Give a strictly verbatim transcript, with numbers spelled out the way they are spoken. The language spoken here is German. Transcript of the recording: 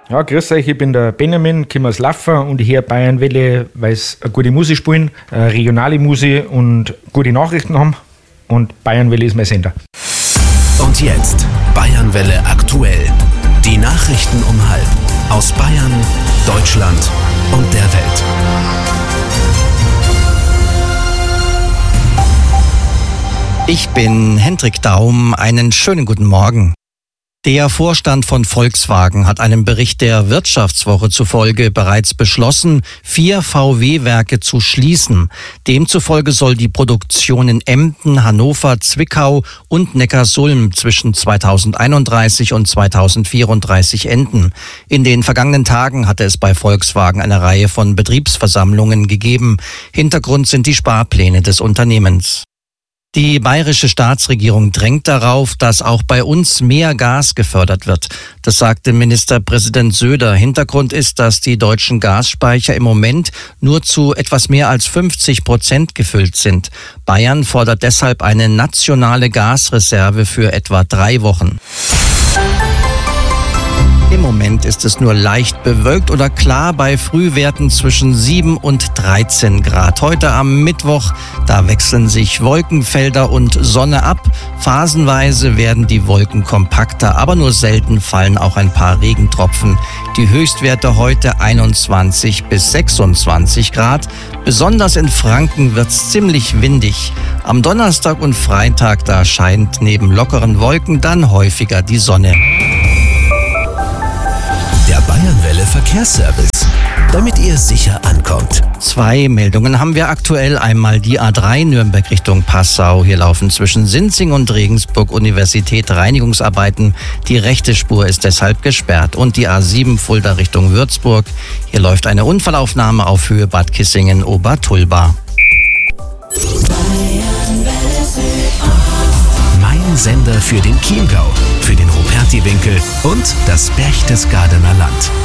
Ja, grüß euch, ich bin der Benjamin, komme aus Laffer und ich höre Bayernwelle, weil sie eine gute Musik spielen, eine regionale Musik und gute Nachrichten haben. Und Bayernwelle ist mein Sender. Und jetzt Bayernwelle aktuell. Die Nachrichten um halb aus Bayern, Deutschland und der Welt. Ich bin Hendrik Daum, einen schönen guten Morgen. Der Vorstand von Volkswagen hat einem Bericht der Wirtschaftswoche zufolge bereits beschlossen, vier V W-Werke zu schließen. Demzufolge soll die Produktion in Emden, Hannover, Zwickau und Neckarsulm zwischen zweitausendeinunddreißig und zweitausendvierunddreißig enden. In den vergangenen Tagen hatte es bei Volkswagen eine Reihe von Betriebsversammlungen gegeben. Hintergrund sind die Sparpläne des Unternehmens. Die bayerische Staatsregierung drängt darauf, dass auch bei uns mehr Gas gefördert wird. Das sagte Ministerpräsident Söder. Hintergrund ist, dass die deutschen Gasspeicher im Moment nur zu etwas mehr als fünfzig Prozent gefüllt sind. Bayern fordert deshalb eine nationale Gasreserve für etwa drei Wochen. Im Moment ist es nur leicht bewölkt oder klar bei Frühwerten zwischen sieben und dreizehn Grad. Heute am Mittwoch, da wechseln sich Wolkenfelder und Sonne ab. Phasenweise werden die Wolken kompakter, aber nur selten fallen auch ein paar Regentropfen. Die Höchstwerte heute einundzwanzig bis sechsundzwanzig Grad. Besonders in Franken wird's ziemlich windig. Am Donnerstag und Freitag, da scheint neben lockeren Wolken dann häufiger die Sonne. Der Bayernwelle Verkehrsservice, damit ihr sicher ankommt. Zwei Meldungen haben wir aktuell. Einmal die A drei Nürnberg Richtung Passau. Hier laufen zwischen Sinzing und Regensburg Universität Reinigungsarbeiten. Die rechte Spur ist deshalb gesperrt. Und die A sieben Fulda Richtung Würzburg. Hier läuft eine Unfallaufnahme auf Höhe Bad Kissingen-Obertulba. Mein Sender für den Chiemgau, für den Rupertiwinkel und das Berchtesgadener Land.